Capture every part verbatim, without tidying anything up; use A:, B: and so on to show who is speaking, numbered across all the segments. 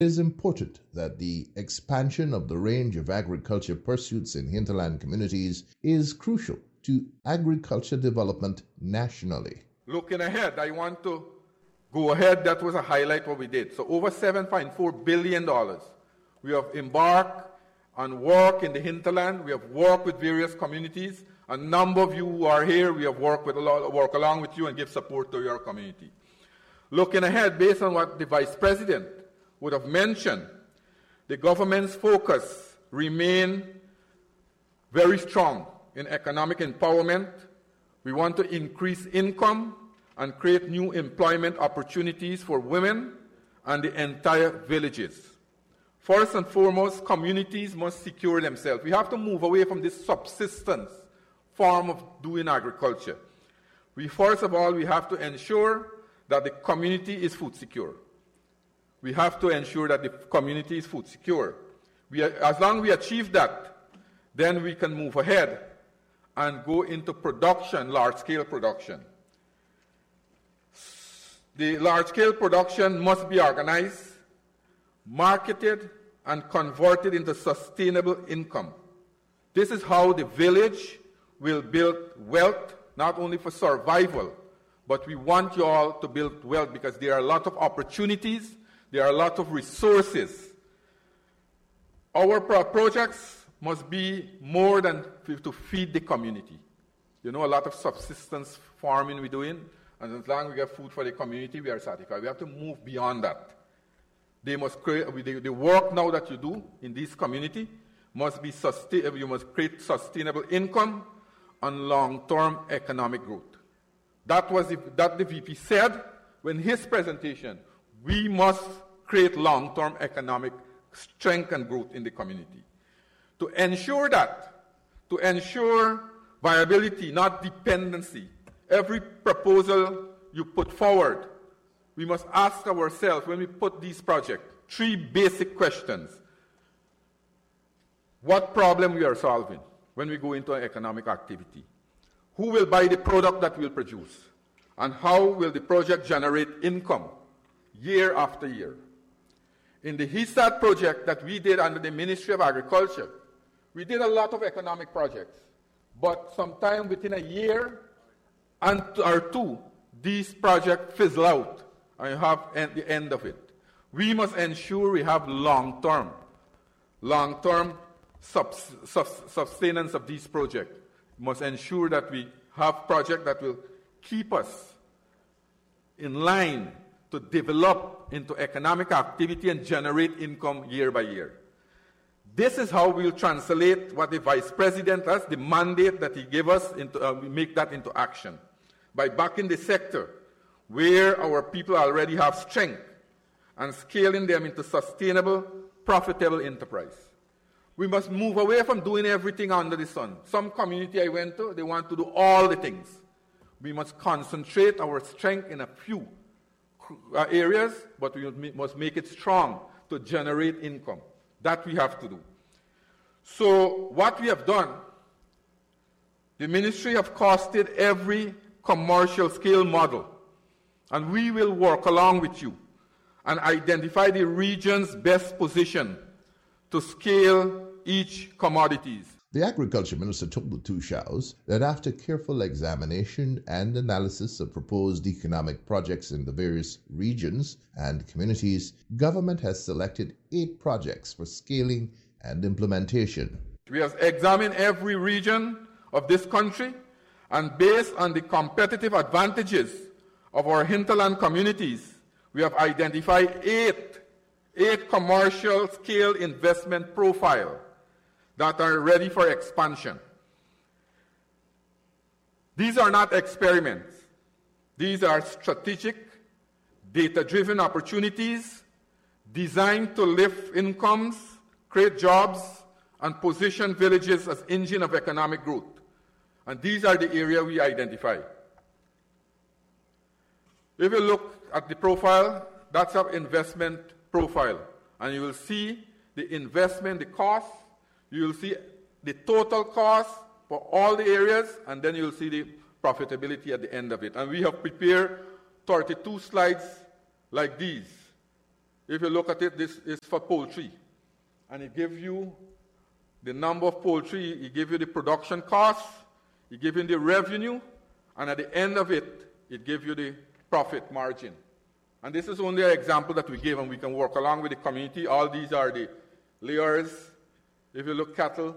A: It is important that the expansion of the range of agriculture pursuits in hinterland communities is crucial to agriculture development nationally.
B: Looking ahead, I want to go ahead. That was a highlight what we did. So over seven point four billion dollars. We have embarked on work in the hinterland. We have worked with various communities. A number of you who are here, we have worked with a lot, work along with you and give support to your community. Looking ahead, based on what the Vice President would have mentioned, the government's focus remain very strong in economic empowerment. We want to increase income and create new employment opportunities for women and the entire villages. First and foremost, communities must secure themselves. We have to move away from this subsistence form of doing agriculture. We, first of all, we have to ensure that the community is food secure. We have to ensure that the community is food secure. We, as long as we achieve that, then we can move ahead and go into production, large-scale production. The large-scale production must be organized, marketed, and converted into sustainable income. This is how the village will build wealth, not only for survival, but we want you all to build wealth because there are a lot of opportunities, there are a lot of resources. Our pro- projects must be more than f- to feed the community. You know, a lot of subsistence farming we're doing, and as long as we get food for the community, we are satisfied. We have to move beyond that. They must create, the, the work now that you do in this community must be sustain, you must create sustainable income and long-term economic growth. That was the, that the V P said when his presentation. We must create long-term economic strength and growth in the community. To ensure that, to ensure viability, not dependency, every proposal you put forward, we must ask ourselves when we put these projects, three basic questions. What problem we are solving when we go into an economic activity? Who will buy the product that we'll produce? And how will the project generate income year after year? In the HISAT project that we did under the Ministry of Agriculture, we did a lot of economic projects. But sometime within a year and or two, these projects fizzle out and you have at the end of it. We must ensure we have long-term, long-term subs, subs, sustenance of these projects. We must ensure that we have projects that will keep us in line to develop into economic activity and generate income year by year. This is how we'll translate what the Vice President has, the mandate that he gave us, into, uh, we make that into action. By backing the sector where our people already have strength and scaling them into sustainable, profitable enterprise. We must move away from doing everything under the sun. Some community I went to, they want to do all the things. We must concentrate our strength in a few uh, areas, but we must make it strong to generate income. That we have to do. So what we have done, the ministry have costed every commercial scale model, and we will work along with you and identify the region's best position to scale each commodities.
A: The Agriculture Minister told the two shows that after careful examination and analysis of proposed economic projects in the various regions and communities, government has selected eight projects for scaling and implementation.
B: We have examined every region of this country, and based on the competitive advantages of our hinterland communities, we have identified eight, eight commercial scale investment profiles that are ready for expansion. These are not experiments. These are strategic, data-driven opportunities designed to lift incomes, create jobs, and position villages as engine of economic growth. And these are the areas we identify. If you look at the profile, that's our investment profile. And you will see the investment, the cost. You will see the total cost for all the areas, and then you'll see the profitability at the end of it. And we have prepared thirty-two slides like these. If you look at it, this is for poultry. And it gives you the number of poultry, it gives you the production costs, it gives you the revenue, and at the end of it, it gives you the profit margin. And this is only an example that we give, and we can work along with the community. All these are the layers. If you look cattle,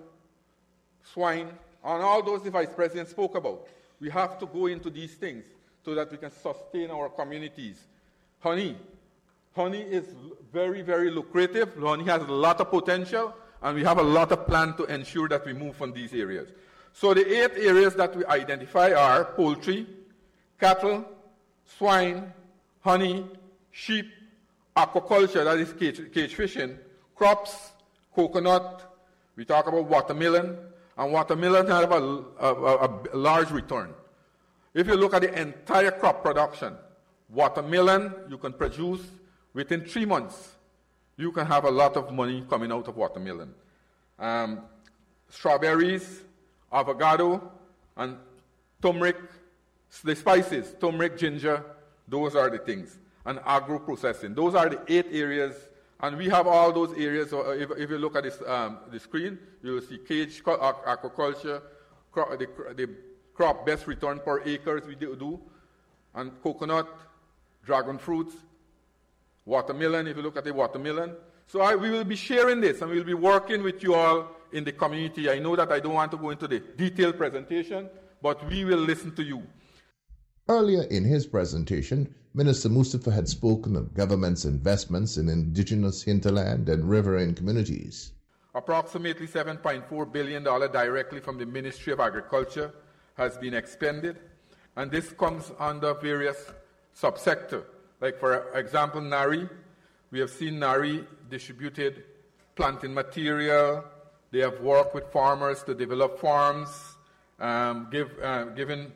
B: swine, and all those the Vice President spoke about. We have to go into these things so that we can sustain our communities. Honey. Honey is very, very lucrative. Honey has a lot of potential, and we have a lot of plan to ensure that we move from these areas. So the eight areas that we identify are poultry, cattle, swine, honey, sheep, aquaculture, that is cage, cage fishing, crops, coconut, we talk about watermelon, and watermelon have a, a, a, a large return. If you look at the entire crop production, watermelon you can produce within three months. You can have a lot of money coming out of watermelon. Um, strawberries, avocado, and turmeric, the spices, turmeric, ginger, those are the things. And agro-processing. Those are the eight areas, and we have all those areas. So if, if you look at this, um, the screen, you will see cage, aquaculture, crop, the, the crop best return per acres we do, and coconut, dragon fruits, watermelon, if you look at the watermelon. So I, we will be sharing this, and we will be working with you all in the community. I know that I don't want to go into the detailed presentation, but we will listen to you.
A: Earlier in his presentation, Minister Mustafa had spoken of government's investments in indigenous hinterland and riverine communities.
B: Approximately seven point four billion dollars directly from the Ministry of Agriculture has been expended, and this comes under various subsectors. Like, for example, NARI. We have seen NARI distributed planting material. They have worked with farmers to develop farms, um, give, uh, given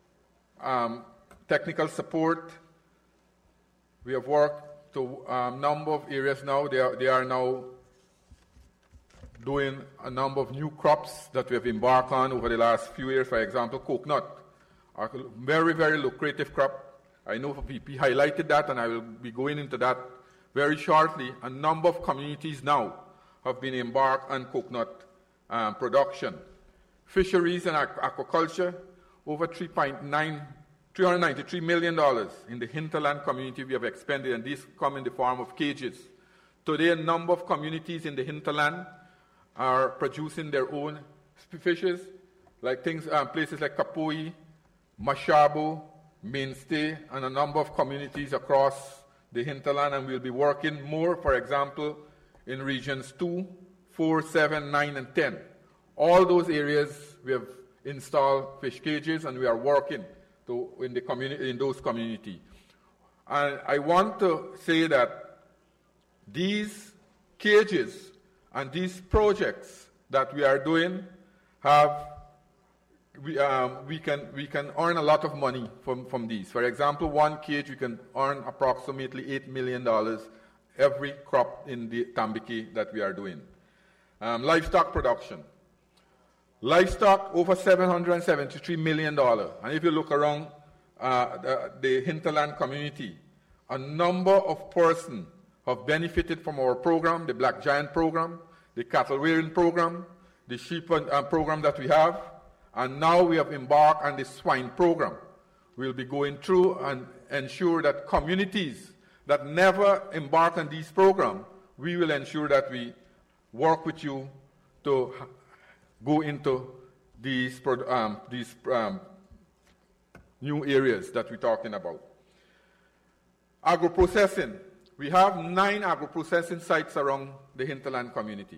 B: um, technical support. We have worked to a um, number of areas now. They are, they are now doing a number of new crops that we have embarked on over the last few years. For example, coconut, a very, very lucrative crop. I know V P highlighted that, and I will be going into that very shortly. A number of communities now have been embarked on coconut um, production. Fisheries and aquaculture, over three point nine, three hundred ninety-three million dollars in the hinterland community we have expended, and these come in the form of cages. Today, a number of communities in the hinterland are producing their own fishes, like things, um, places like Kapoi, Mashabo, Mainstay, and a number of communities across the hinterland, and we'll be working more, for example, in regions two, four, seven, nine, and ten. All those areas we have installed fish cages, and we are working to, in, the communi- in those communities. And I want to say that these cages and these projects that we are doing have We, um, we, can, we can earn a lot of money from, from these. For example, one cage, we can earn approximately eight million dollars every crop in the Tambiki that we are doing. Um, livestock production. Livestock, over seven hundred seventy-three million dollars. And if you look around uh, the, the hinterland community, a number of persons have benefited from our program, the Black Giant program, the cattle rearing program, the sheep uh, program that we have. And now we have embarked on the swine program. We'll be going through and ensure that communities that never embark on these programs, we will ensure that we work with you to go into these, um, these um, new areas that we're talking about. Agro-processing. We have nine agro-processing sites around the hinterland community.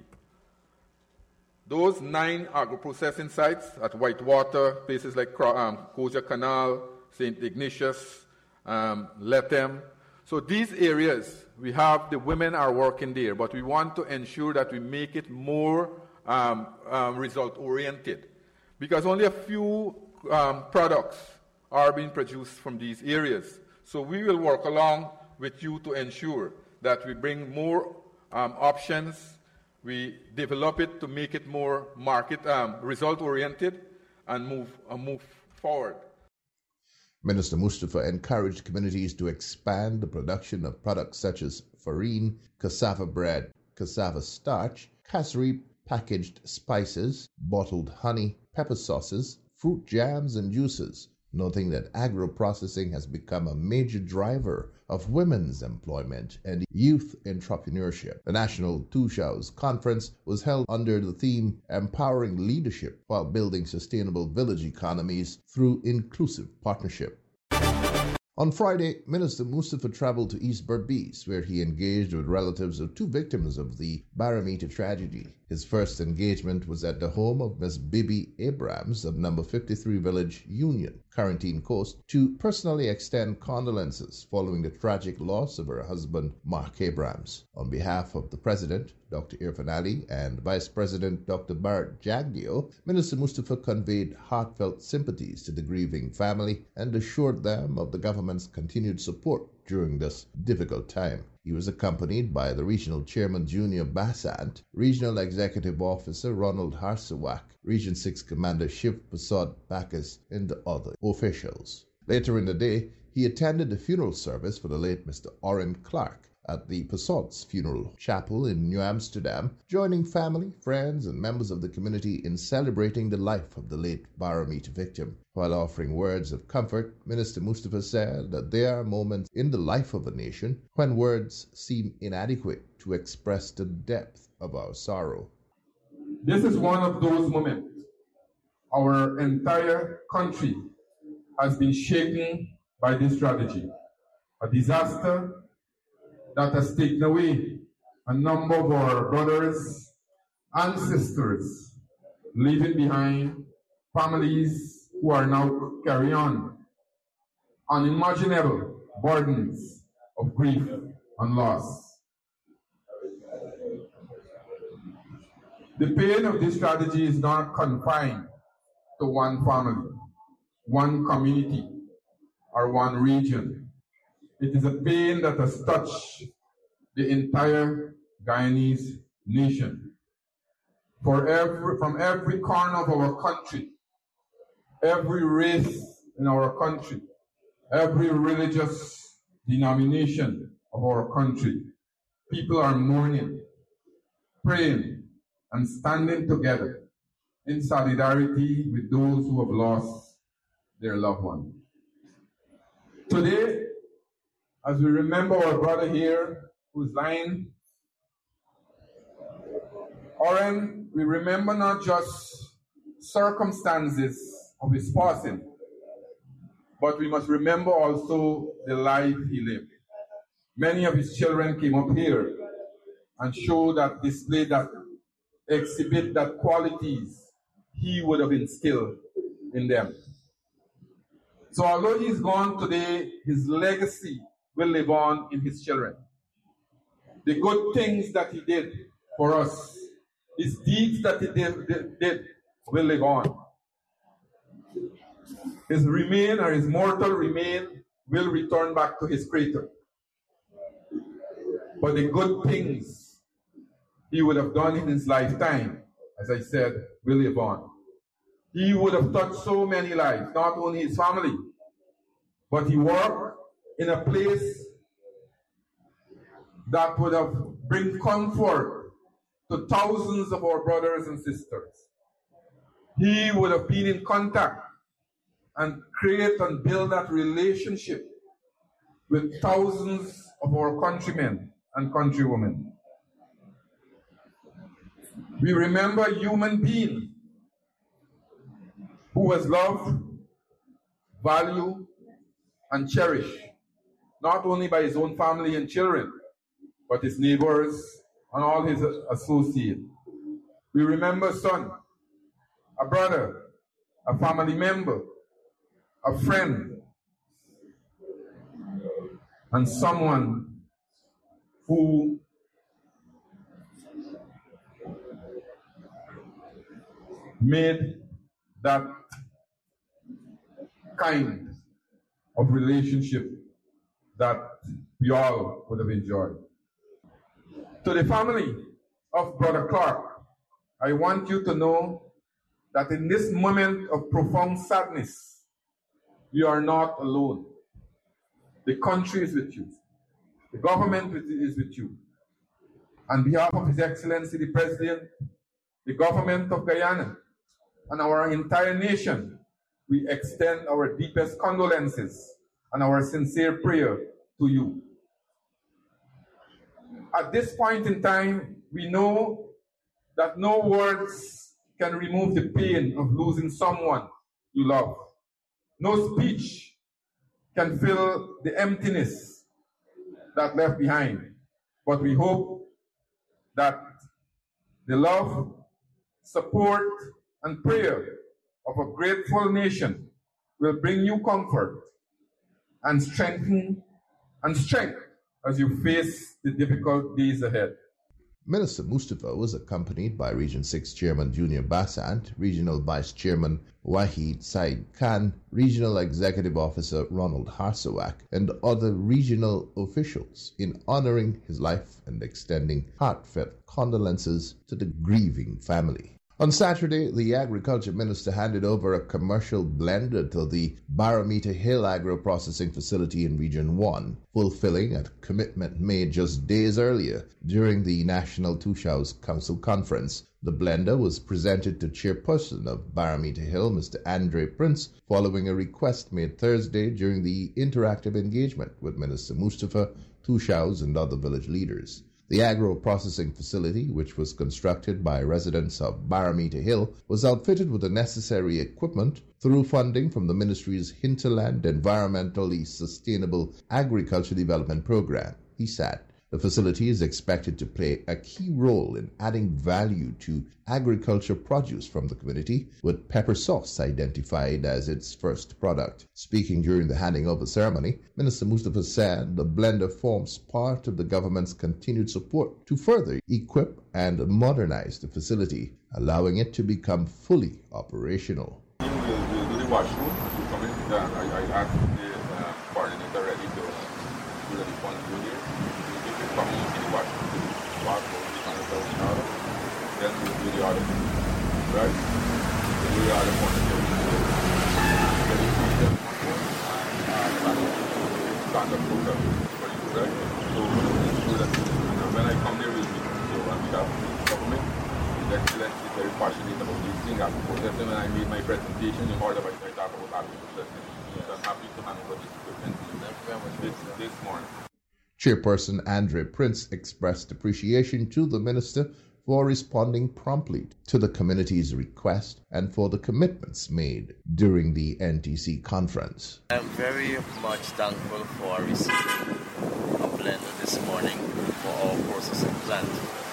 B: Those nine agro-processing sites at Whitewater, places like um, Koja Canal, Saint Ignatius, um, Lethem. So these areas, we have the women are working there, but we want to ensure that we make it more um, um, result-oriented, because only a few um, products are being produced from these areas. So we will work along with you to ensure that we bring more um, options. We develop it to make it more market um, result-oriented and move, uh, move forward.
A: Minister Mustafa encouraged communities to expand the production of products such as farine, cassava bread, cassava starch, casserie, packaged spices, bottled honey, pepper sauces, fruit jams, and juices, noting that agro-processing has become a major driver of women's employment and youth entrepreneurship. The National Tushaus Conference was held under the theme Empowering Leadership while Building Sustainable Village Economies Through Inclusive Partnership. On Friday, Minister Mustapha traveled to East Berbice, where he engaged with relatives of two victims of the Baramita tragedy. His first engagement was at the home of Miss Bibi Abrams of number fifty-three Village Union, Quarantine Coast, to personally extend condolences following the tragic loss of her husband, Mark Abrams. On behalf of the President, Doctor Irfan Ali, and Vice President Doctor Bharat Jagdeo, Minister Mustapha conveyed heartfelt sympathies to the grieving family and assured them of the government's continued support during this difficult time. He was accompanied by the Regional Chairman Junior Bassant, Regional Executive Officer Ronald Harsawak, Region six Commander Shiv Prasad Bacchus, and the other officials. Later in the day, he attended the funeral service for the late Mister Orrin Clark at the Passaud's Funeral Chapel in New Amsterdam, joining family, friends, and members of the community in celebrating the life of the late Baramita victim. While offering words of comfort, Minister Mustapha said that there are moments in the life of a nation when words seem inadequate to express the depth of our sorrow.
B: This is one of those moments. Our entire country has been shaken by this tragedy, a disaster that has taken away a number of our brothers and sisters, leaving behind families who are now carrying on unimaginable burdens of grief and loss. The pain of this tragedy is not confined to one family, one community, or one region. It is a pain that has touched the entire Guyanese nation. For every, from every corner of our country, every race in our country, every religious denomination of our country, people are mourning, praying, and standing together in solidarity with those who have lost their loved one. Today, as we remember our brother here who's lying, Orrin, we remember not just circumstances of his passing, but we must remember also the life he lived. Many of his children came up here and showed that, display that, exhibit that qualities he would have instilled in them. So although he's gone today, his legacy will live on in his children. The good things that he did for us, his deeds that he did, did, did will live on. His remain or his mortal remain will return back to his creator. But the good things he would have done in his lifetime, as I said, will live on. He would have touched so many lives, not only his family, but he worked in a place that would have bring comfort to thousands of our brothers and sisters. He would have been in contact and create and build that relationship with thousands of our countrymen and countrywomen. We remember a human being who was loved, valued, and cherished, not only by his own family and children, but his neighbors and all his associates. We remember a son, a brother, a family member, a friend, and someone who made that kind of relationship that we all would have enjoyed. To the family of Brother Clark, I want you to know that in this moment of profound sadness, you are not alone. The country is with you. The government is with you. On behalf of His Excellency the President, the government of Guyana, and our entire nation, we extend our deepest condolences and our sincere prayer to you. At this point in time, we know that no words can remove the pain of losing someone you love. No speech can fill the emptiness that left behind. But we hope that the love, support, and prayer of a grateful nation will bring you comfort and strengthen and strength as you face the difficult days ahead.
A: Minister Mustafa was accompanied by Region six Chairman Junior Bassant, Regional Vice Chairman Wahid Said Khan, Regional Executive Officer Ronald Harsawak, and other regional officials in honoring his life and extending heartfelt condolences to the grieving family. On Saturday, the Agriculture Minister handed over a commercial blender to the Barometer Hill Agro-Processing Facility in Region one, fulfilling a commitment made just days earlier during the National Tushaus Council Conference. The blender was presented to Chairperson of Barometer Hill, Mister Andre Prince, following a request made Thursday during the interactive engagement with Minister Mustafa, Tushaus, and other village leaders. The agro-processing facility, which was constructed by residents of Barometer Hill, was outfitted with the necessary equipment through funding from the ministry's Hinterland Environmentally Sustainable Agriculture Development Program, E S A D. The facility is expected to play a key role in adding value to agriculture produce from the community, with pepper sauce identified as its first product. Speaking during the handing over ceremony, Minister Mustafa said the blender forms part of the government's continued support to further equip and modernize the facility, allowing it to become fully operational.
B: We'll, we'll do the washroom. We'll come in. Uh, I, I asked the uh, coordinator ready to do the fund junior. Come in the washroom to wash over the kind of thousand dollars. Then we'll do the other. Right? We'll do the other one. Then we'll do the stand up program for you, right? So we'll do that. And when I come there, we'll meet. So on behalf of the government, His Excellency is very passionate about these things. After processing, when I made my presentation in order, I talked about agro processing. So I'm happy to hand over this equipment this, this morning.
A: Chairperson Andre Prince expressed appreciation to the minister for responding promptly to the community's request and for the commitments made during the N T C conference.
C: I'm very much thankful for receiving a blender this morning for our processing plant.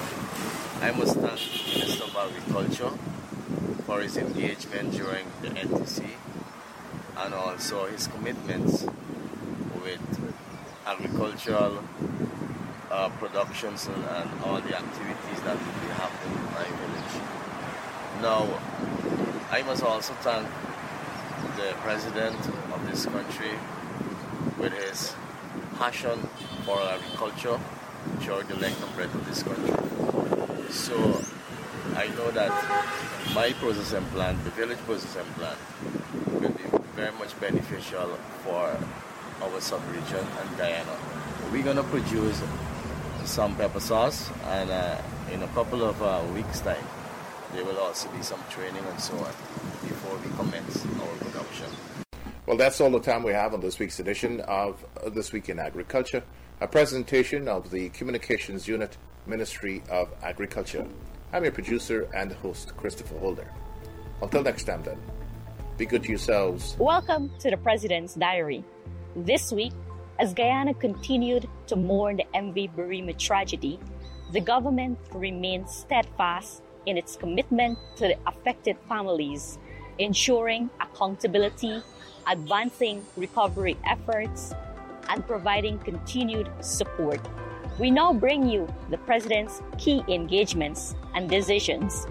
C: I must thank the Minister of Agriculture for his engagement during the N T C and also his commitments with agricultural uh, productions and, and all the activities that will be happening in my village. Now, I must also thank the President of this country with his passion for agriculture throughout the length and breadth of this country. So, I know that my processing plant, the village processing plant, will be very much beneficial for our sub-region and Guyana. We're going to produce some pepper sauce, and uh, in a couple of uh, weeks' time, there will also be some training and so on before we commence our production.
A: Well, that's all the time we have on this week's edition of This Week in Agriculture, a presentation of the Communications Unit, Ministry of Agriculture. I'm your producer and host, Christopher Holder. Until next time, then, be good to yourselves.
D: Welcome to the President's Diary. This week, as Guyana continued to mourn the M V Burima tragedy, the government remains steadfast in its commitment to the affected families, ensuring accountability, advancing recovery efforts, and providing continued support. We now bring you the President's key engagements and decisions.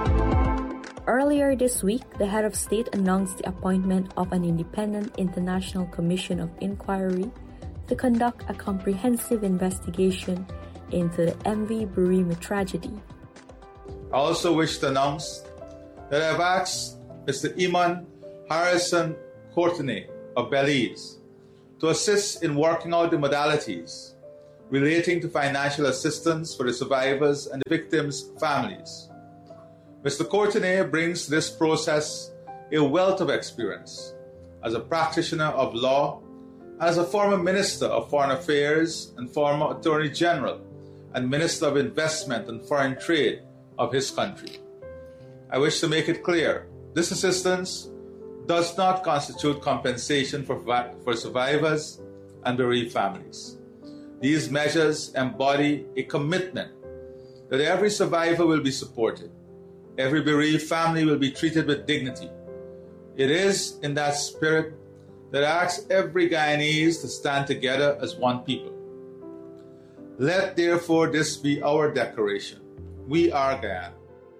E: Earlier this week, the head of state announced the appointment of an independent international commission of inquiry to conduct a comprehensive investigation into the M V Burima tragedy.
F: I also wish to announce that I've asked Mister Iman Harrison Courtenay of Belize to assist in working out the modalities relating to financial assistance for the survivors and the victims' families. Mister Courtenay brings to this process a wealth of experience as a practitioner of law, as a former Minister of Foreign Affairs and former Attorney General and Minister of Investment and Foreign Trade of his country. I wish to make it clear, this assistance does not constitute compensation for, for survivors and bereaved families. These measures embody a commitment that every survivor will be supported, every bereaved family will be treated with dignity. It is in that spirit that I ask every Guyanese to stand together as one people. Let therefore this be our declaration. We are Guyana.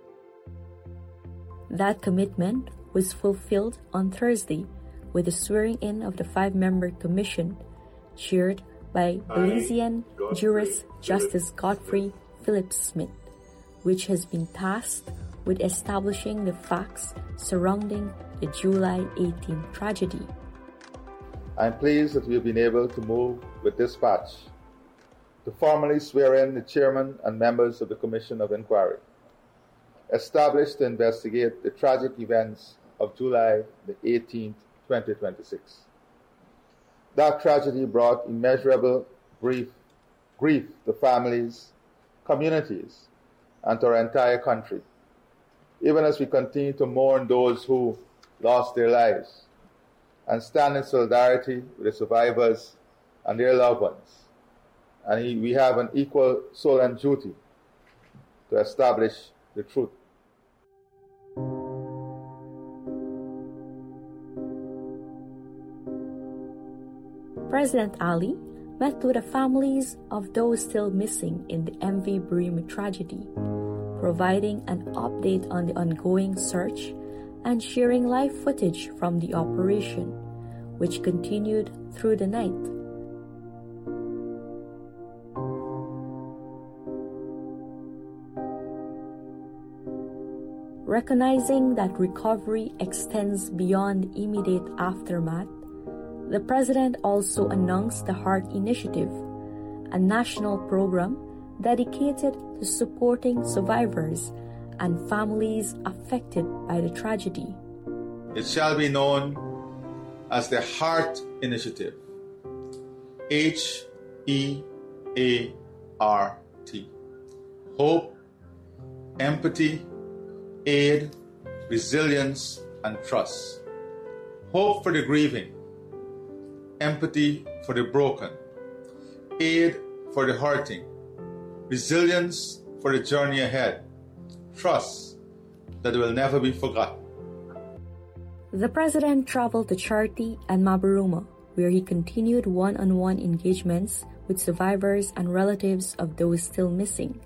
E: That commitment was fulfilled on Thursday with the swearing-in of the five-member commission chaired by Belizean jurist Justice Godfrey Phillips-Smith, which has been tasked with establishing the facts surrounding the July eighteenth tragedy.
F: I'm pleased that we have been able to move with dispatch to formally swear in the chairman and members of the Commission of Inquiry, established to investigate the tragic events of July the eighteenth, twenty twenty-six. That tragedy brought immeasurable grief, grief to families, communities, and to our entire country, even as we continue to mourn those who lost their lives and stand in solidarity with the survivors and their loved ones. And we have an equal solemn duty to establish the truth.
E: President Ali met with the families of those still missing in the M V Burima tragedy, providing an update on the ongoing search and sharing live footage from the operation, which continued through the night. Recognizing that recovery extends beyond immediate aftermath, the President also announced the HEART Initiative, a national program dedicated to supporting survivors and families affected by the tragedy.
F: It shall be known as the HEART Initiative, H E A R T. Hope, empathy, aid, resilience, and trust. Hope for the grieving, empathy for the broken, aid for the hurting, resilience for the journey ahead, trust that will never be forgotten.
E: The President traveled to Charity and Mabaruma, where he continued one-on-one engagements with survivors and relatives of those still missing.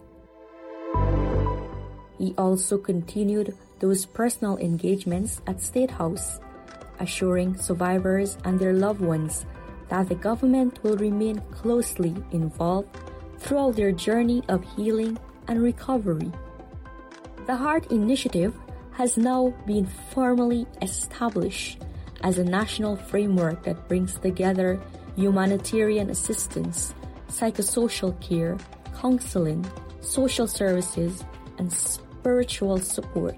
E: He also continued those personal engagements at State House, assuring survivors and their loved ones that the government will remain closely involved throughout their journey of healing and recovery. The HEART Initiative has now been formally established as a national framework that brings together humanitarian assistance, psychosocial care, counseling, social services, and spiritual support.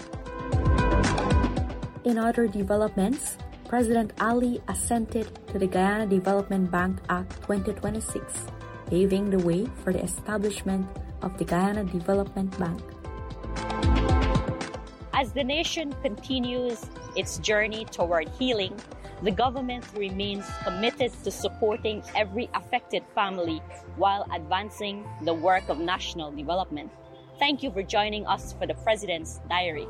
E: In other developments, President Ali assented to the Guyana Development Bank Act twenty twenty-six, paving the way for the establishment of the Guyana Development Bank.
D: As the nation continues its journey toward healing, the government remains committed to supporting every affected family while advancing the work of national development. Thank you for joining us for the President's Diary.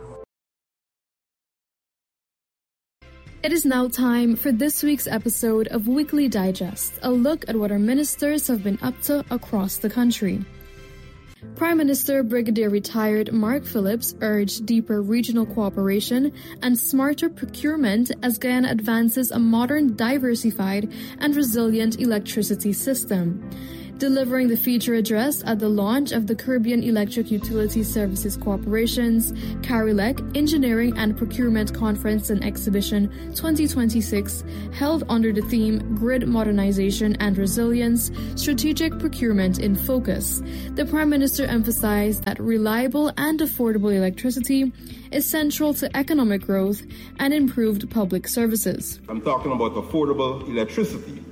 G: It is now time for this week's episode of Weekly Digest, a look at what our ministers have been up to across the country. Prime Minister Brigadier Retired Mark Phillips urged deeper regional cooperation and smarter procurement as Guyana advances a modern, diversified, and resilient electricity system. Delivering the feature address at the launch of the Caribbean Electric Utility Services Corporation's CARILEC Engineering and Procurement Conference and Exhibition twenty twenty-six, held under the theme Grid Modernization and Resilience, Strategic Procurement in Focus, the Prime Minister emphasized that reliable and affordable electricity is central to economic growth and improved public services.
H: I'm talking about affordable electricity.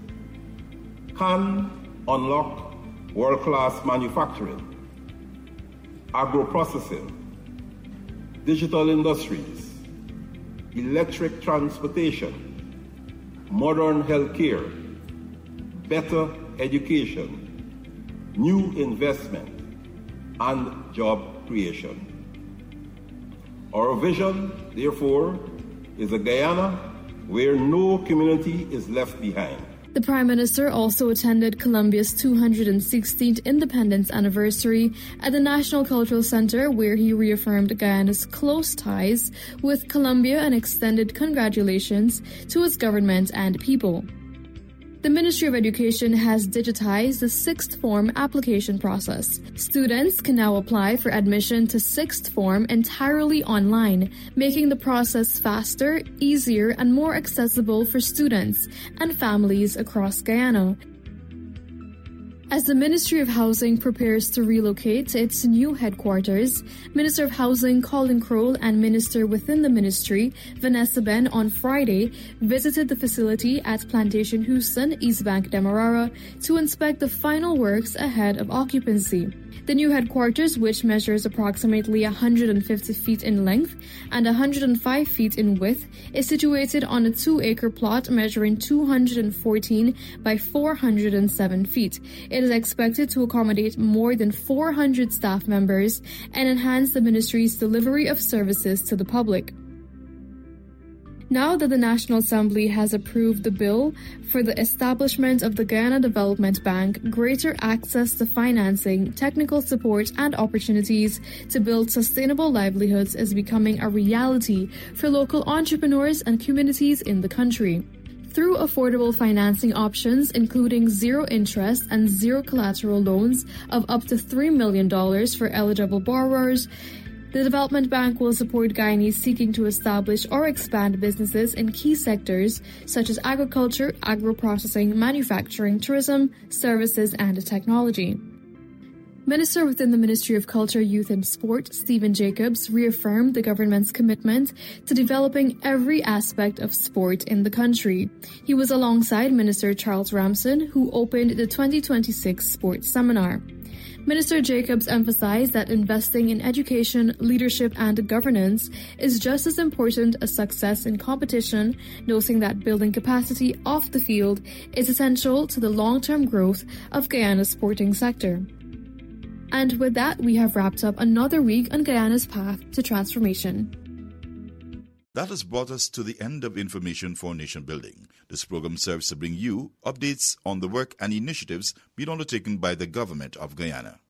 H: Can unlock world-class manufacturing, agro-processing, digital industries, electric transportation, modern healthcare, better education, new investment, and job creation. Our vision, therefore, is a Guyana where no community is left behind.
G: The Prime Minister also attended Colombia's two hundred sixteenth independence anniversary at the National Cultural Center, where he reaffirmed Guyana's close ties with Colombia and extended congratulations to its government and people. The Ministry of Education has digitized the sixth form application process. Students can now apply for admission to sixth form entirely online, making the process faster, easier, and more accessible for students and families across Guyana. As the Ministry of Housing prepares to relocate to its new headquarters, Minister of Housing Colin Crowell and Minister within the ministry, Vanessa Ben, on Friday visited the facility at Plantation Houston, East Bank, Demerara, to inspect the final works ahead of occupancy. The new headquarters, which measures approximately one hundred fifty feet in length and one hundred five feet in width, is situated on a two-acre plot measuring two hundred fourteen by four hundred seven feet. It is expected to accommodate more than four hundred staff members and enhance the ministry's delivery of services to the public. Now that the National Assembly has approved the bill for the establishment of the Guyana Development Bank, greater access to financing, technical support, and opportunities to build sustainable livelihoods is becoming a reality for local entrepreneurs and communities in the country. Through affordable financing options, including zero interest and zero collateral loans of up to three million dollars for eligible borrowers, the Development Bank will support Guyanese seeking to establish or expand businesses in key sectors such as agriculture, agro-processing, manufacturing, tourism, services, and technology. Minister within the Ministry of Culture, Youth and Sport, Stephen Jacobs, reaffirmed the government's commitment to developing every aspect of sport in the country. He was alongside Minister Charles Ramson, who opened the twenty twenty-six Sports Seminar. Minister Jacobs emphasized that investing in education, leadership, and governance is just as important as success in competition, noting that building capacity off the field is essential to the long-term growth of Guyana's sporting sector. And with that, we have wrapped up another week on Guyana's path to transformation.
I: That has brought us to the end of Information for Nation Building. This program serves to bring you updates on the work and initiatives being undertaken by the Government of Guyana.